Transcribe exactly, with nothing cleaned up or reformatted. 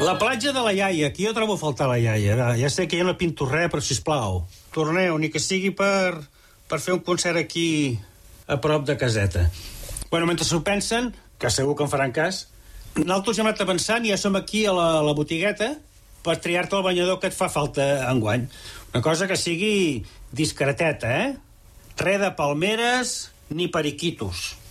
La platja de la iaia, aquí jo trobo a faltar la iaia. Ja sé que jo no pinto res, però sisplau, torneu, ni que sigui per, per fer un concert aquí a prop de caseta. Bueno, mentre s'ho pensen, que segur que en faran cas, nosaltres hem anat avançant i ja som aquí a la, a la botigueta per triar-te el banyador que et fa falta enguany. Una cosa que sigui discreteta, eh? Res de palmeres ni periquitos.